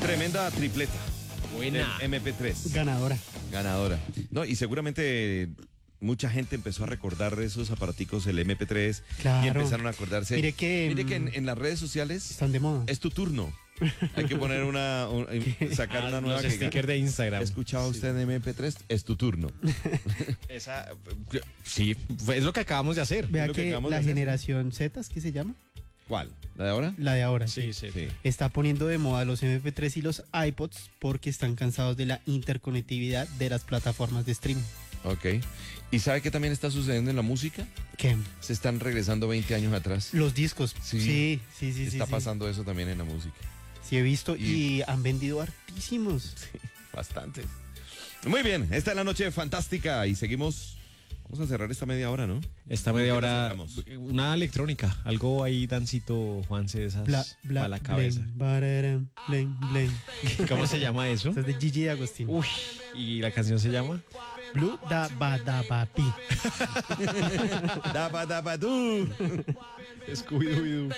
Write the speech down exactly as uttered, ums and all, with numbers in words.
Tremenda tripleta. Buena. El eme pe tres. Ganadora. Ganadora. No, y seguramente mucha gente empezó a recordar esos aparaticos, el eme pe tres, Claro. y empezaron a acordarse. Mire que, Mire que en, mm, en las redes sociales Están de moda. es tu turno. Hay que poner una, un- sacar una nueva Los que- stickers de Instagram. ¿Escuchaba usted en eme pe tres? Es tu turno. Esa, sí, fue- es lo que acabamos de hacer. Vea lo que que, acabamos de la hacer. generación Z, ¿qué se llama? ¿Cuál? ¿La de ahora? La de ahora. Sí, sí. Sí. Está poniendo de moda los eme pe tres y los iPods porque están cansados de la interconectividad de las plataformas de streaming. Ok. ¿Y sabe qué también está sucediendo en la música? ¿Qué? Se están regresando veinte años atrás. Los discos. Sí. Sí, sí, sí. sí, está sí. pasando eso también en la música. Sí, he visto y, Y- han vendido hartísimos. Bastante. Muy bien, esta es la noche fantástica y seguimos. Vamos a cerrar esta media hora, ¿no? Esta media ¿Qué hora, necesitamos? una electrónica, algo ahí, dancito, Juanse, de esas Bla, bla, para la cabeza. blen, bararam, blen, blen. ¿Cómo se llama eso? Esto es de Gigi D'Agostino. Uy, ¿y la canción se llama? Blue da ba da ba pi. Daba, daba, du. Scooby-Doo.